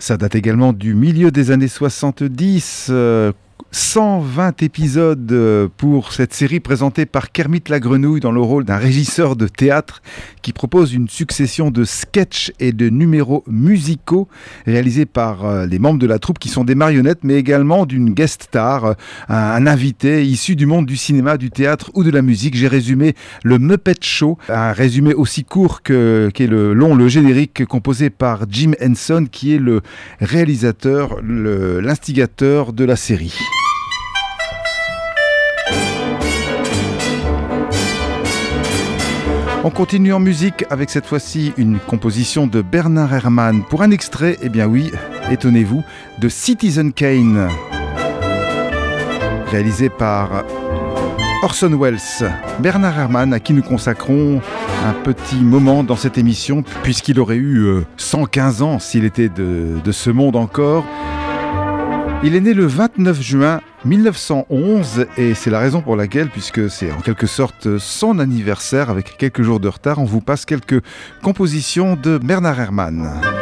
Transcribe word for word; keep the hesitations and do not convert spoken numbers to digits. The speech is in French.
Ça date également du milieu des années soixante-dix. Euh, cent vingt épisodes pour cette série présentée par Kermit la Grenouille dans le rôle d'un régisseur de théâtre qui propose une succession de sketchs et de numéros musicaux réalisés par les membres de la troupe qui sont des marionnettes, mais également d'une guest star, un, un invité issu du monde du cinéma, du théâtre ou de la musique. J'ai résumé le Muppet Show, un résumé aussi court que, qu'est le long, le générique composé par Jim Henson qui est le réalisateur, le, l'instigateur de la série. On continue en musique avec cette fois-ci une composition de Bernard Herrmann pour un extrait, eh bien oui, étonnez-vous, de Citizen Kane, réalisé par Orson Welles. Bernard Herrmann, à qui nous consacrons un petit moment dans cette émission, puisqu'il aurait eu euh, cent quinze ans s'il était de, de ce monde encore. Il est né le vingt-neuf juin mille neuf cent onze et c'est la raison pour laquelle, puisque c'est en quelque sorte son anniversaire avec quelques jours de retard, on vous passe quelques compositions de Bernard Herrmann.